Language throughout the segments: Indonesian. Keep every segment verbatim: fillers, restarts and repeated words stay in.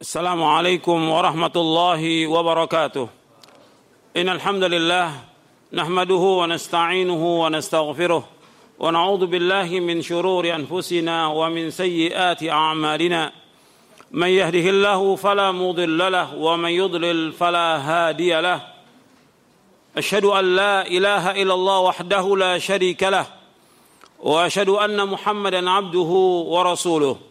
Assalamualaikum warahmatullahi wabarakatuh. Innal hamdalillah nahmaduhu wa nasta'inuhu wa nastaghfiruh wa na'udzu billahi min shururi anfusina wa min sayyiati a'malina. Man yahdihillahu fala mudilla lahu wa man yudlil fala hadiya lahu. Asyhadu an la ilaha illallah wahdahu la syarika lahu wa asyhadu anna Muhammadan 'abduhu wa rasuluh.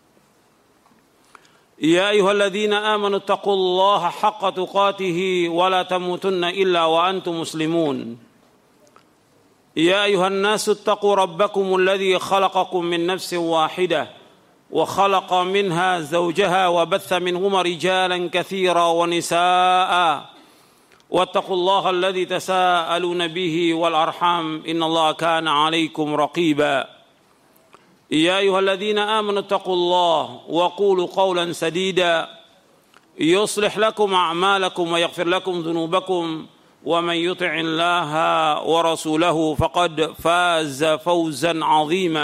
يا أيها الذين آمنوا اتقوا الله حق تقاته ولا تموتن إلا وأنتم مسلمون يا أيها الناس اتقوا ربكم الذي خلقكم من نفس واحدة وخلق منها زوجها وبث منهما رجالا كثيرا ونساء واتقوا الله الذي تساءلون به والأرحام إن الله كان عليكم رقيبا يا أيها الذين آمنوا اتقوا الله وقولوا قولا سديدا يصلح لكم أعمالكم ويغفر لكم ذنوبكم ومن يطع الله ورسوله فقد فاز فوزا عظيما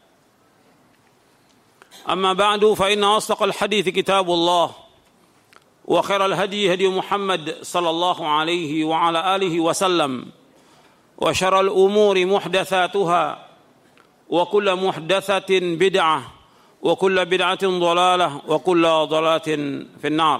أما بعد فإن أصدق الحديث كتاب الله وخير الهدي هدي محمد صلى الله عليه وعلى آله وسلم وشر الأمور محدثاتها وكل محدثة بدعة وكل بدعة ضلالة وكل ضلالة في النار.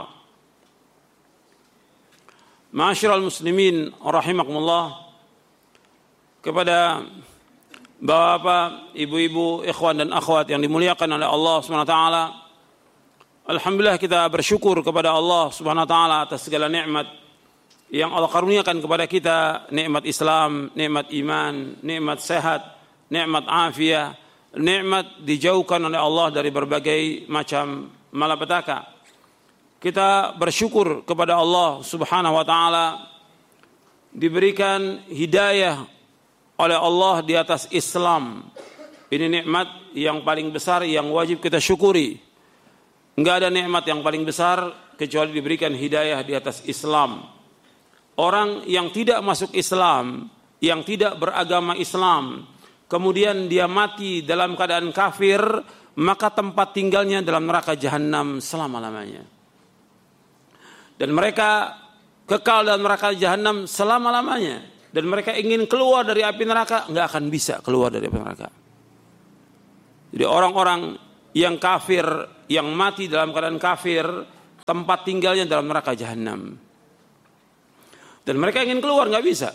Ma'asyiral muslimin rahimakumullah, kepada bapak, ibu-ibu, ikhwan dan akhwat yang dimuliakan oleh Allah Subhanahu wa taala. Alhamdulillah, kita bersyukur kepada Allah Subhanahu wa taala atas segala nikmat yang Allah karuniakan kepada kita, nikmat Islam, nikmat iman, nikmat sehat, nikmat afiah, nikmat dijauhkan oleh Allah dari berbagai macam malapetaka. Kita bersyukur kepada Allah Subhanahu wa taala diberikan hidayah oleh Allah di atas Islam. Ini nikmat yang paling besar yang wajib kita syukuri. Enggak ada nikmat yang paling besar kecuali diberikan hidayah di atas Islam. Orang yang tidak masuk Islam, yang tidak beragama Islam, kemudian dia mati dalam keadaan kafir, maka tempat tinggalnya dalam neraka jahanam selama-lamanya. Dan mereka kekal dalam neraka jahanam selama-lamanya. Dan mereka ingin keluar dari api neraka, nggak akan bisa keluar dari api neraka. Jadi orang-orang yang kafir, yang mati dalam keadaan kafir, tempat tinggalnya dalam neraka jahanam. Dan mereka ingin keluar, nggak bisa.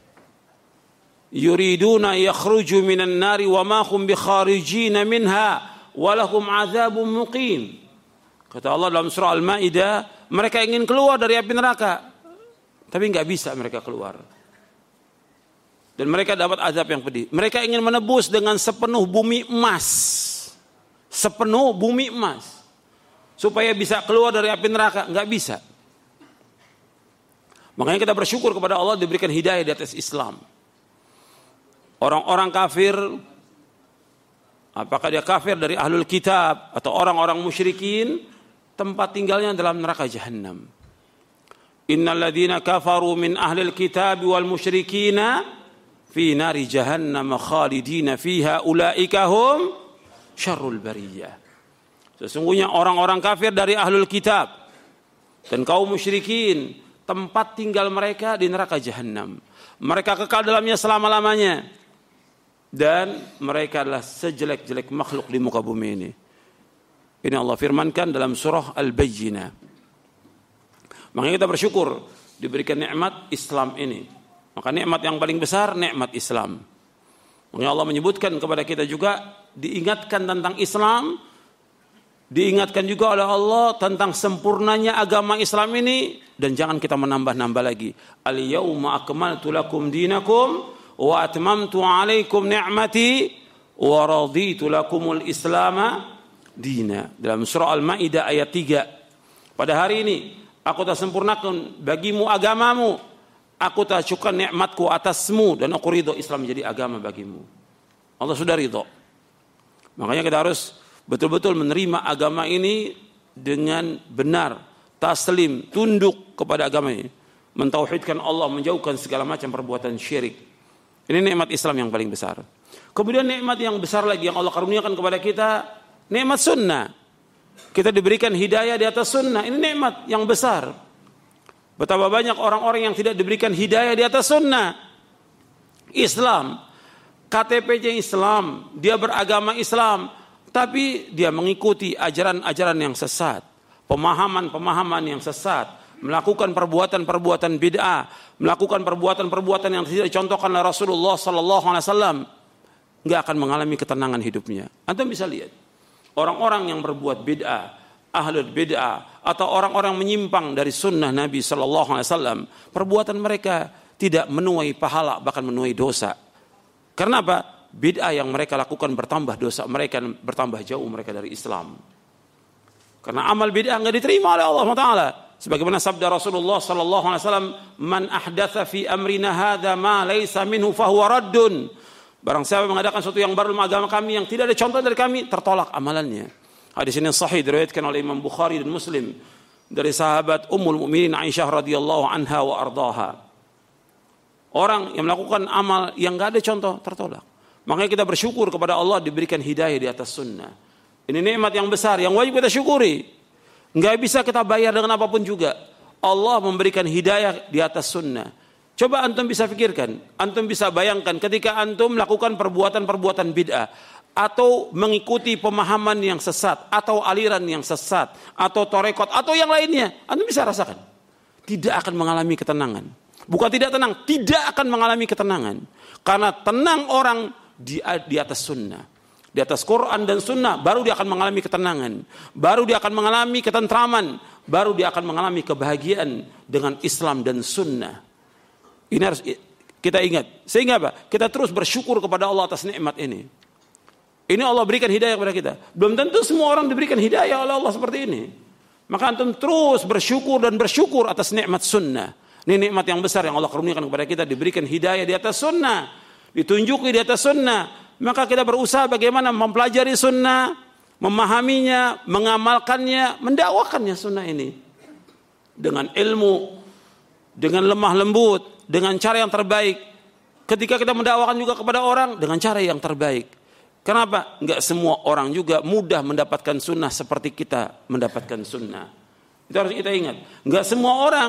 Yuriduna yakhruju minan nari wa ma hum bikharijina minha wa lahum adzabun muqim. Kata Allah dalam surah Al-Maidah, mereka ingin keluar dari api neraka, tapi enggak bisa mereka keluar. Dan mereka dapat azab yang pedih. Mereka ingin menebus dengan sepenuh bumi emas. Sepenuh bumi emas. Supaya bisa keluar dari api neraka, enggak bisa. Makanya kita bersyukur kepada Allah diberikan hidayah di atas Islam. Orang-orang kafir, apakah dia kafir dari ahlul kitab atau orang-orang musyrikin, tempat tinggalnya dalam neraka jahanam. Innal ladzina kafaru min ahlil kitab wal musyrikina fi nari jahannam khalidina fiha ulaika hum syarrul bariyah. Sesungguhnya orang-orang kafir dari ahlul kitab dan kaum musyrikin, tempat tinggal mereka di neraka jahanam. Mereka kekal dalamnya selama-lamanya. Dan mereka adalah sejelek-jelek makhluk di muka bumi ini. Ini Allah firmankan dalam surah Al-Bayyinah. Makanya kita bersyukur diberikan nikmat Islam ini. Maka nikmat yang paling besar nikmat Islam. Makanya Allah menyebutkan kepada kita juga, diingatkan tentang Islam, diingatkan juga oleh Allah tentang sempurnanya agama Islam ini, dan jangan kita menambah-nambah lagi. Al-yauma akmaltu lakum dinakum wa atmamtu alaikum ni'mati wa raditu lakumul islama dina. Dalam surah Al-Maidah ayat tiga. Pada hari ini aku telah sempurnakan bagimu agamamu, aku telah cukupkan nikmatku atasmu, dan aku ridho Islam menjadi agama bagimu. Allah sudah ridho. Makanya kita harus betul-betul menerima agama ini dengan benar, taslim, tunduk kepada agama ini, mentauhidkan Allah, menjauhkan segala macam perbuatan syirik. Ini nikmat Islam yang paling besar. Kemudian nikmat yang besar lagi yang Allah karuniakan kepada kita, nikmat sunnah. Kita diberikan hidayah di atas sunnah. Ini nikmat yang besar. Betapa banyak orang-orang yang tidak diberikan hidayah di atas sunnah. Islam, K T P-nya Islam, dia beragama Islam, tapi dia mengikuti ajaran-ajaran yang sesat, pemahaman-pemahaman yang sesat, melakukan perbuatan-perbuatan bid'ah, melakukan perbuatan-perbuatan yang tidak dicontohkan oleh Rasulullah sallallahu alaihi wasallam, enggak akan mengalami ketenangan hidupnya. Antum bisa lihat orang-orang yang berbuat bid'ah, ahlul bid'ah, atau orang-orang menyimpang dari sunnah Nabi sallallahu alaihi wasallam, perbuatan mereka tidak menuai pahala, bahkan menuai dosa. Karena apa? Bid'ah yang mereka lakukan bertambah dosa mereka, bertambah jauh mereka dari Islam. Karena amal bid'ah enggak diterima oleh Allah subhanahu wa taala. Sebagaimana sabda Rasulullah sallallahu alaihi wasallam, "Man ahdatsa fi amrina hadza ma laysa minhu fahuwa raddun." Barang siapa mengadakan sesuatu yang baru dalam agama kami yang tidak ada contoh dari kami, tertolak amalannya. Hadis ini sahih diriwayatkan oleh Imam Bukhari dan Muslim dari sahabat Ummul Mukminin Aisyah radhiyallahu anha wa ardhaha. Orang yang melakukan amal yang enggak ada contoh, tertolak. Makanya kita bersyukur kepada Allah diberikan hidayah di atas sunnah. Ini nikmat yang besar yang wajib kita syukuri. Enggak bisa kita bayar dengan apapun juga. Allah memberikan hidayah di atas sunnah. Coba antum bisa pikirkan, antum bisa bayangkan ketika antum melakukan perbuatan-perbuatan bid'ah atau mengikuti pemahaman yang sesat atau aliran yang sesat atau torekot atau yang lainnya, antum bisa rasakan tidak akan mengalami ketenangan. Bukan tidak tenang, tidak akan mengalami ketenangan. Karena tenang orang di, di atas sunnah, di atas Quran dan sunnah, baru dia akan mengalami ketenangan, baru dia akan mengalami ketentraman, baru dia akan mengalami kebahagiaan dengan Islam dan sunnah. Ini harus kita ingat. Sehingga apa? Kita terus bersyukur kepada Allah atas nikmat ini. Ini Allah berikan hidayah kepada kita. Belum tentu semua orang diberikan hidayah oleh Allah seperti ini. Maka antum terus bersyukur dan bersyukur atas nikmat sunnah. Ini nikmat yang besar yang Allah karuniakan kepada kita, diberikan hidayah di atas sunnah, ditunjuki di atas sunnah. Maka kita berusaha bagaimana mempelajari sunnah, memahaminya, mengamalkannya, mendakwakannya sunnah ini dengan ilmu, dengan lemah lembut, dengan cara yang terbaik. Ketika kita mendakwakan juga kepada orang dengan cara yang terbaik. Kenapa? Enggak semua orang juga mudah mendapatkan sunnah seperti kita mendapatkan sunnah. Itu harus kita ingat. Enggak semua orang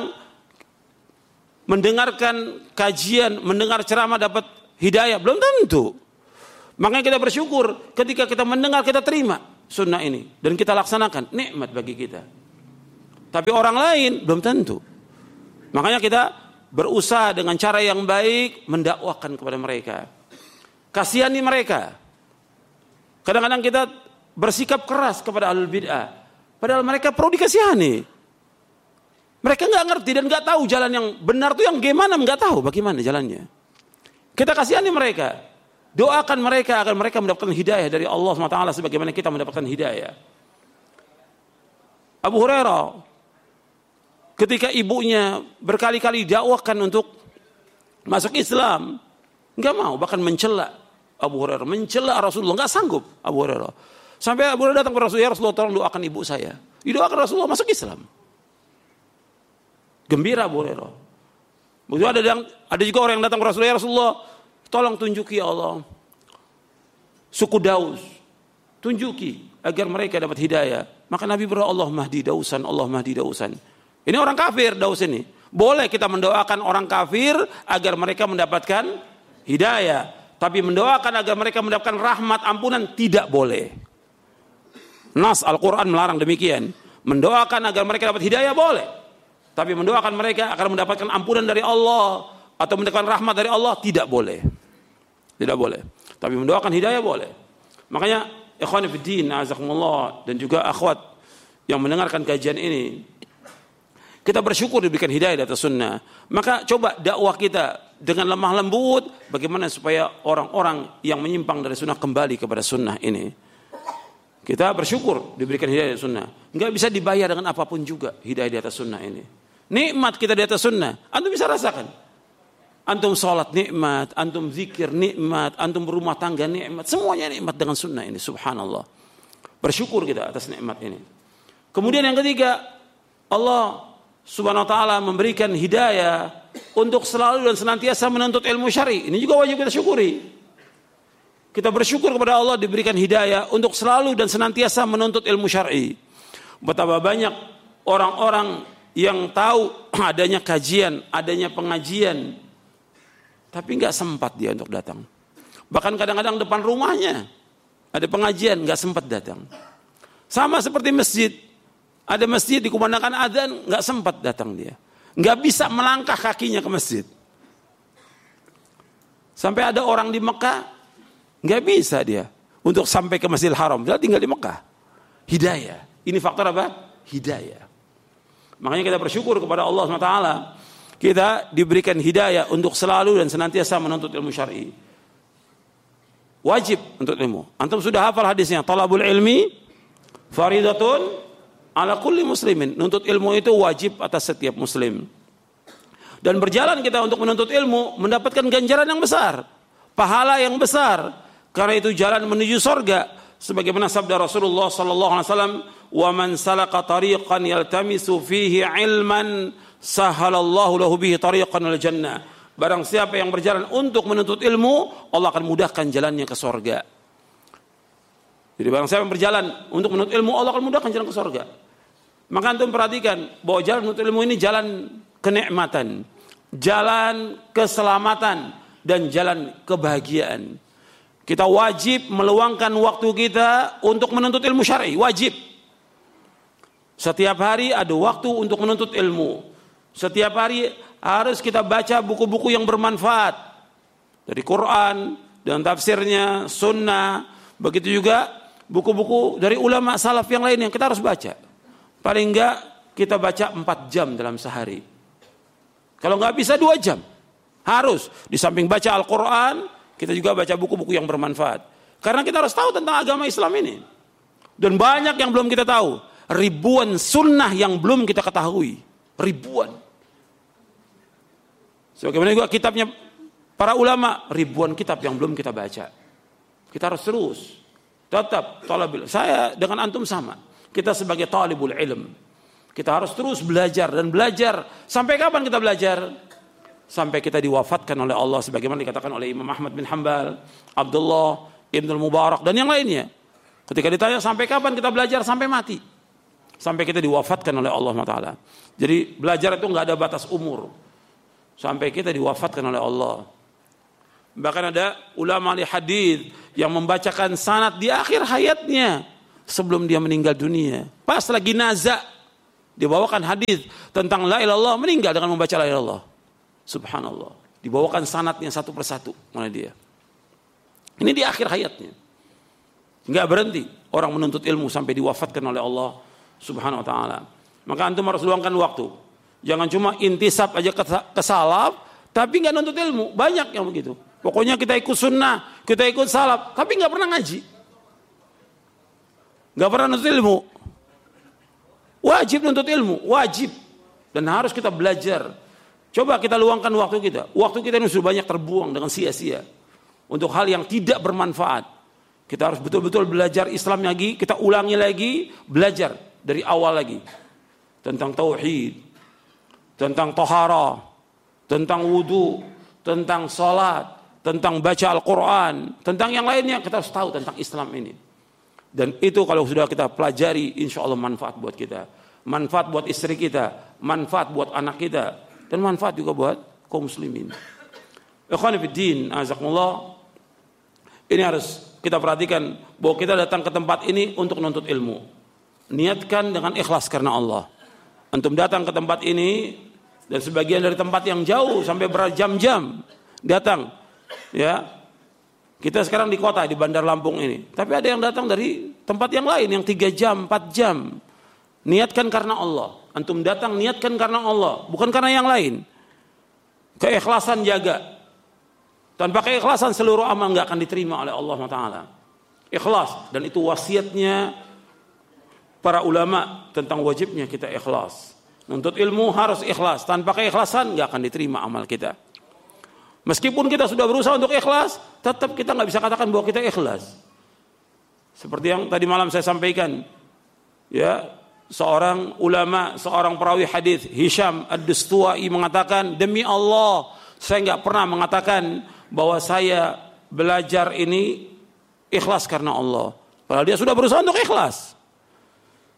mendengarkan kajian, mendengar ceramah dapat hidayah, belum tentu. Makanya kita bersyukur ketika kita mendengar, kita terima sunnah ini dan kita laksanakan, nikmat bagi kita. Tapi orang lain belum tentu. Makanya kita berusaha dengan cara yang baik mendakwakan kepada mereka. Kasihani mereka. Kadang-kadang kita bersikap keras kepada ahlul bid'ah, padahal mereka perlu dikasihani. Mereka nggak ngerti dan nggak tahu jalan yang benar itu yang gimana, nggak tahu bagaimana jalannya. Kita kasihani mereka, doakan mereka agar mereka mendapatkan hidayah dari Allah subhanahu wa taala sebagaimana kita mendapatkan hidayah. Abu Hurairah ketika ibunya berkali-kali dakwakan untuk masuk Islam, nggak mau, bahkan mencela Abu Hurairah, mencela Rasulullah, nggak sanggup Abu Hurairah. Sampai Abu Hurairah datang ke Rasulullah, ya Rasulullah tolong doakan ibu saya. Didoakan Rasulullah masuk Islam. Gembira Abu Hurairah. Begitu ada yang ada juga orang yang datang ke Rasulullah, ya Rasulullah, tolong tunjuki ya Allah suku Daus, tunjuki agar mereka dapat hidayah. Maka Nabi berdoa, Allah mahdi Dausan, Allah mahdi Dausan. Ini orang kafir Daus ini. Boleh kita mendoakan orang kafir agar mereka mendapatkan hidayah, tapi mendoakan agar mereka mendapatkan rahmat ampunan tidak boleh. Nas Al-Quran melarang demikian. Mendoakan agar mereka dapat hidayah boleh, tapi mendoakan mereka agar mendapatkan ampunan dari Allah atau mendapatkan rahmat dari Allah tidak boleh. Tidak boleh. Tapi mendoakan hidayah boleh. Makanya ikhwani fiddin, azakumullah, dan juga akhwat yang mendengarkan kajian ini, kita bersyukur diberikan hidayah di atas sunnah. Maka coba dakwah kita dengan lemah lembut, bagaimana supaya orang-orang yang menyimpang dari sunnah kembali kepada sunnah ini. Kita bersyukur diberikan hidayah di atas sunnah. Enggak bisa dibayar dengan apapun juga hidayah di atas sunnah ini. Nikmat kita di atas sunnah, antum bisa rasakan. Antum sholat nikmat, antum zikir nikmat, antum berumah tangga nikmat, semuanya nikmat dengan sunnah ini, subhanallah. Bersyukur kita atas nikmat ini. Kemudian yang ketiga, Allah subhanahu wa ta'ala memberikan hidayah untuk selalu dan senantiasa menuntut ilmu syar'i. Ini juga wajib kita syukuri. Kita bersyukur kepada Allah diberikan hidayah untuk selalu dan senantiasa menuntut ilmu syar'i. Betapa banyak orang-orang yang tahu adanya kajian, adanya pengajian, tapi nggak sempat dia untuk datang. Bahkan kadang-kadang depan rumahnya ada pengajian, nggak sempat datang. Sama seperti masjid, ada masjid dikumandangkan adzan, nggak sempat datang dia, nggak bisa melangkah kakinya ke masjid. Sampai ada orang di Mekah, nggak bisa dia untuk sampai ke Masjidil Haram, dia tinggal di Mekah. Hidayah, ini faktor apa? Hidayah. Makanya kita bersyukur kepada Allah subhanahu wa taala, kita diberikan hidayah untuk selalu dan senantiasa menuntut ilmu syar'i. Wajib untuk ilmu. Antum sudah hafal hadisnya, talabul ilmi faridatun ala kulli muslimin. Nuntut ilmu itu wajib atas setiap muslim. Dan berjalan kita untuk menuntut ilmu mendapatkan ganjaran yang besar, pahala yang besar. Karena itu jalan menuju surga. Sebagaimana sabda Rasulullah sallallahu alaihi wasallam, "Wa man salaka tariqan yaltamisu fihi ilman sahalallahu lahu bihi tariqan al jannah." Barang siapa yang berjalan untuk menuntut ilmu, Allah akan mudahkan jalannya ke surga. Jadi barang siapa yang berjalan untuk menuntut ilmu, Allah akan mudahkan jalan ke surga. Maka antum perhatikan bahwa jalan menuntut ilmu ini jalan kenikmatan, jalan keselamatan, dan jalan kebahagiaan. Kita wajib meluangkan waktu kita untuk menuntut ilmu syar'i, wajib. Setiap hari ada waktu untuk menuntut ilmu. Setiap hari harus kita baca buku-buku yang bermanfaat dari Quran dan tafsirnya, sunnah, begitu juga buku-buku dari ulama salaf yang lain yang kita harus baca. Paling enggak kita baca empat jam dalam sehari. Kalau enggak bisa dua jam. Harus di samping baca Al-Quran, kita juga baca buku-buku yang bermanfaat. Karena kita harus tahu tentang agama Islam ini. Dan banyak yang belum kita tahu. Ribuan sunnah yang belum kita ketahui. Ribuan. Sebagaimana juga kitabnya para ulama, ribuan kitab yang belum kita baca. Kita harus terus tetap talabul. Saya dengan antum sama. Kita sebagai talibul ilm, kita harus terus belajar dan belajar. Sampai kapan kita belajar? Sampai kita diwafatkan oleh Allah, sebagaimana dikatakan oleh Imam Ahmad bin Hanbal, Abdullah Ibn Mubarak dan yang lainnya. Ketika ditanya sampai kapan kita belajar, sampai mati. Sampai kita diwafatkan oleh Allah subhanahu wa taala. Jadi belajar itu nggak ada batas umur. Sampai kita diwafatkan oleh Allah. Bahkan ada ulama ahli hadis yang membacakan sanad di akhir hayatnya sebelum dia meninggal dunia. Pas lagi naza dibawakan hadis tentang la ilaha illallah, meninggal dengan membaca la ilaha illallah. Subhanallah. Dibawakan sanadnya satu persatu oleh dia. Ini di akhir hayatnya. Enggak berhenti orang menuntut ilmu sampai diwafatkan oleh Allah Subhanahu wa taala. Maka antum harus luangkan waktu. Jangan cuma intisab aja ke salaf, tapi enggak nuntut ilmu. Banyak yang begitu. Pokoknya kita ikut sunnah, kita ikut salaf, tapi enggak pernah ngaji. Enggak pernah nuntut ilmu. Wajib nuntut ilmu, wajib. Dan harus kita belajar. Coba kita luangkan waktu kita. Waktu kita ini sudah banyak terbuang dengan sia-sia. Untuk hal yang tidak bermanfaat. Kita harus betul-betul belajar Islam lagi. Kita ulangi lagi. Belajar dari awal lagi. Tentang tauhid. Tentang tohara. Tentang wudu. Tentang salat. Tentang baca Al-Quran. Tentang yang lainnya. Kita harus tahu tentang Islam ini. Dan itu kalau sudah kita pelajari, insya Allah manfaat buat kita. Manfaat buat istri kita. Manfaat buat anak kita. Dan manfaat juga buat kaum muslimin. Ikhwani fiddin, azakumullah. Ini harus kita perhatikan bahwa kita datang ke tempat ini untuk menuntut ilmu. Niatkan dengan ikhlas karena Allah. Antum datang ke tempat ini dan sebagian dari tempat yang jauh sampai berjam-jam datang. Ya, kita sekarang di kota di Bandar Lampung ini. Tapi ada yang datang dari tempat yang lain yang tiga jam, empat jam. Niatkan karena Allah. Antum datang niatkan karena Allah, bukan karena yang lain. Keikhlasan jaga. Tanpa keikhlasan seluruh amal enggak akan diterima oleh Allah subhanahu wa taala. Ikhlas, dan itu wasiatnya para ulama tentang wajibnya kita ikhlas. Nuntut ilmu harus ikhlas. Tanpa keikhlasan enggak akan diterima amal kita. Meskipun kita sudah berusaha untuk ikhlas, tetap kita enggak bisa katakan bahwa kita ikhlas. Seperti yang tadi malam saya sampaikan. Ya, seorang ulama, seorang perawi hadis Hisham Ad-Dustuwai mengatakan, demi Allah saya enggak pernah mengatakan bahwa saya belajar ini ikhlas karena Allah. Padahal dia sudah berusaha untuk ikhlas.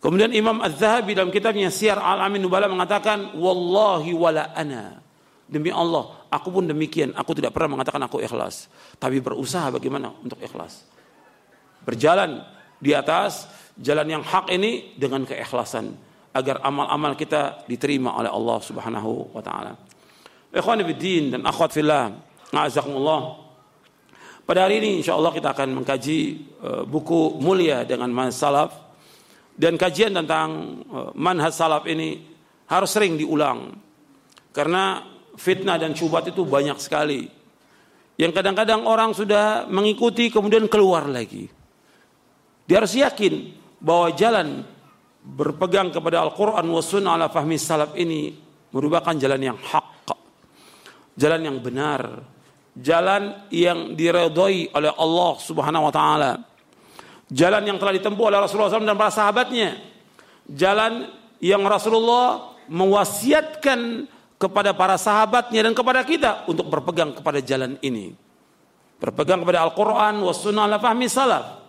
Kemudian Imam Az-Zahabi dalam kitabnya Siyar Al-Alamin Nubala mengatakan, wallahi wala ana. Demi Allah, aku pun demikian. Aku tidak pernah mengatakan aku ikhlas, tapi berusaha bagaimana untuk ikhlas. Berjalan di atas jalan yang hak ini dengan keikhlasan, agar amal-amal kita diterima oleh Allah Subhanahu wa taala. Ikhwani fiddin dan akhwat fillah, a'azakumullah. Pada hari ini insyaallah kita akan mengkaji uh, buku mulia dengan manhaj salaf, dan kajian tentang uh, manhaj salaf ini harus sering diulang karena fitnah dan syubhat itu banyak sekali yang kadang-kadang orang sudah mengikuti kemudian keluar lagi. Dia harus yakin bahwa jalan berpegang kepada Al-Quran wa sunnah ala fahmi salaf ini merupakan jalan yang hak, jalan yang benar, jalan yang diridhai oleh Allah Subhanahu wa taala, jalan yang telah ditempuh oleh Rasulullah shallallahu alaihi wasallam dan para sahabatnya, jalan yang Rasulullah mewasiatkan kepada para sahabatnya dan kepada kita untuk berpegang kepada jalan ini, berpegang kepada Al-Quran wa sunnah ala fahmi salaf.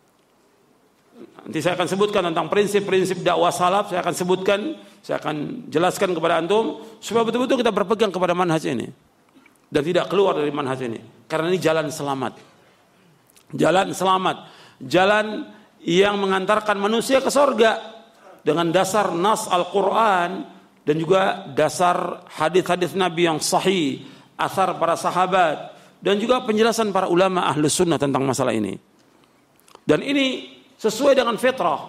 Nanti saya akan sebutkan tentang prinsip-prinsip dakwah salaf, saya akan sebutkan, saya akan jelaskan kepada antum supaya betul-betul kita berpegang kepada manhaj ini dan tidak keluar dari manhaj ini, karena ini jalan selamat, jalan selamat, jalan yang mengantarkan manusia ke surga dengan dasar nas Al-Quran dan juga dasar hadis-hadis Nabi yang sahih, athar para sahabat, dan juga penjelasan para ulama ahlus sunnah tentang masalah ini. Dan ini sesuai dengan fitrah.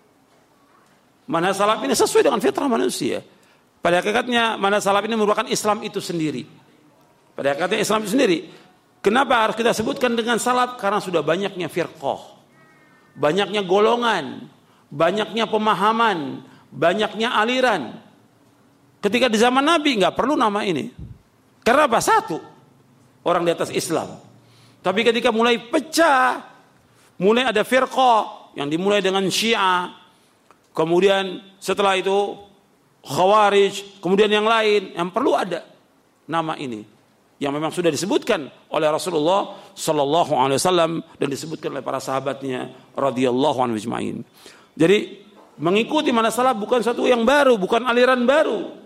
Manhaj salaf ini sesuai dengan fitrah manusia. Pada hakikatnya manhaj salaf ini merupakan Islam itu sendiri. Pada hakikatnya Islam itu sendiri. Kenapa harus kita sebutkan dengan salaf? Karena sudah banyaknya firqah, banyaknya golongan, banyaknya pemahaman, banyaknya aliran. Ketika di zaman Nabi nggak perlu nama ini. Karena apa? Satu, orang di atas Islam. Tapi ketika mulai pecah, mulai ada firqah yang dimulai dengan Syiah, kemudian setelah itu Khawarij, kemudian yang lain, yang perlu ada nama ini yang memang sudah disebutkan oleh Rasulullah sallallahu alaihi wasallam dan disebutkan oleh para sahabatnya radhiyallahu anhum ajma'in. Jadi mengikuti manhaj salaf bukan satu yang baru, bukan aliran baru,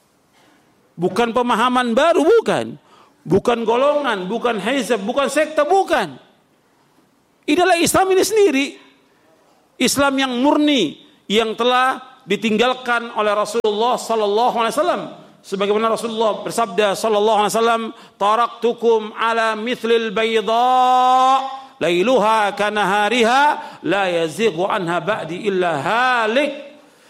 bukan pemahaman baru, bukan. Bukan golongan, bukan hizab, bukan sekte, bukan. Inilah Islam ini sendiri. Islam yang murni, yang telah ditinggalkan oleh Rasulullah sallallahu alaihi wasallam. Sebagaimana Rasulullah bersabda sallallahu alaihi wasallam, "Taraktukum ala mithlil bayda, lailuha kanahariha, la yazighu anha ba'di illa halik."